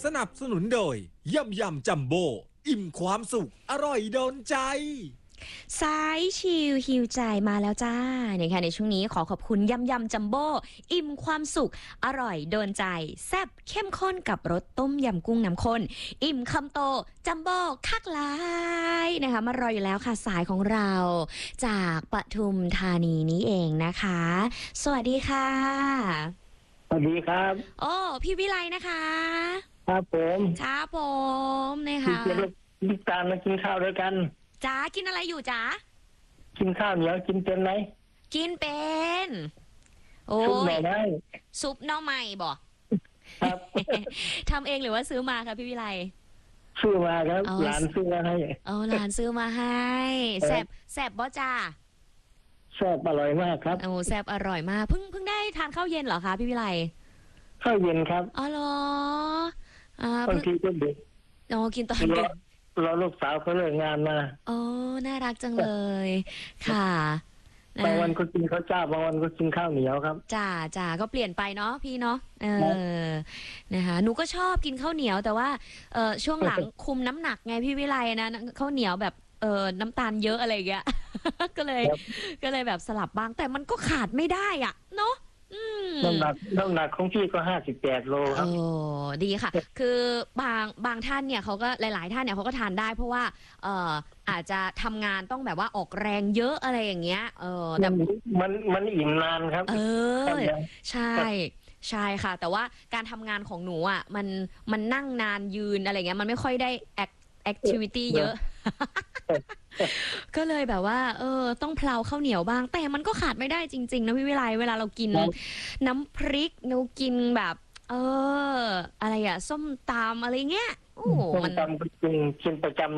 สนับสนุนโดยยำยำจัมโบ้อิ่มความสุขอร่อยโดนใจสายชิลฮิวใจมาแล้วจ้าเนี่ยค่ะในช่วงนี้ขอขอบคุณยำยำจัมโบ้อิ่มความสุขอร่อยโดนใจแซ่บเข้มข้นกับรสต้มยำกุ้งน้ำข้นอิ่มคำโตจัมโบ้คักหลายนะคะมารออยู่แล้วค่ะสายของเราจากปทุมธานีนี้เองนะคะสวัสดีค่ะสวัสดีครับโอ้พี่วิไลนะคะครับผมครับผมนะคะพี่ตามมากินข้าวด้วยกันจ๋ากินอะไรอยู่จ๋ากินข้าวเหนียวกินเป็นไหมกินเป็นโอ้ซุปหน่อไม้ซุปหน่อไม้บ่ครับทำเองหรือว่าซื้อมาคะพี่วิไลซื้อมาครับหลานซื้อมาให้หลานซื้อมาให้แซ่บบ่จ้าแซ่บอร่อยมากครับโอ้แซ่บอร่อยมากเพิ่งได้ทานข้าวเย็นเหรอคะพี่วิไลข้าวเย็นครับอ๋อเหรบางทีก็ดึกกินตอนดึกเราลูกสาวเขาเลิกงานมาน่ารักจังเลยค่ะบางวันก็กินข้าวเจ้าบางวันก็กินข้าวเหนียวครับจ้าก็เปลี่ยนไปเนาะพี่เนาะนะคะหนูก็ชอบกินข้าวเหนียวแต่ว่าช่วงหลังคุมน้ำหนักไงพี่วิไลนะข้าวเหนียวแบบน้ำตาลเยอะอะไรอย่างเงี้ยก็เลยแบบสลับบ้างแต่มันก็ขาดไม่ได้อ่ะเนาะน้ำหนักของพี่ก็58 โลครับดีค่ะคือบางท่านเนี่ยเขาก็หลายๆท่านเนี่ยเขาก็ทานได้เพราะว่าอาจจะทำงานต้องแบบว่าออกแรงเยอะอะไรอย่างเงี้ยแต่มันอิ่มนานครับใช่ค่ะแต่ว่าการทำงานของหนูอ่ะมันนั่งนานยืนอะไรเงี้ยมันไม่ค่อยได้แอคทิวิตี้เยอะก็เลยแบบว่าต้องเพลาข้าวเหนียวบ้างแต่มันก็ขาดไม่ได้จริงๆนะพี่วิไลเวลาเรากินน้ำพริกเรากินแบบอะไรอะส้มตำอะไรเงี้ยโอ้มันตำกินประจำ